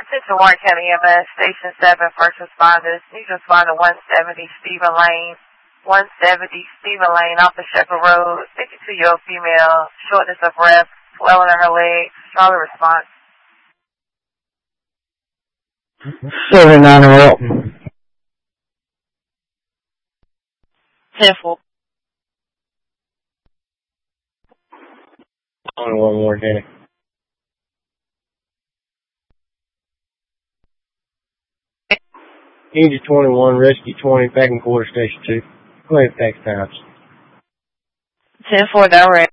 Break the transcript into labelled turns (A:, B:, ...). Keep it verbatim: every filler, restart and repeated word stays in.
A: Attention Warren County E M S, Station seven, first responders. Need to respond to one seventy Stephen Lane. one seventy Stephen Lane off the Shepherd Road. fifty-two-year-old female, shortness of breath, swelling in her legs. Charlotte response.
B: seventy-nine are up.
A: ten four.
B: twenty-one more, Danny. Engine twenty-one, Rescue twenty, back in quarter station two. Go ahead, fax times.
A: ten four direct.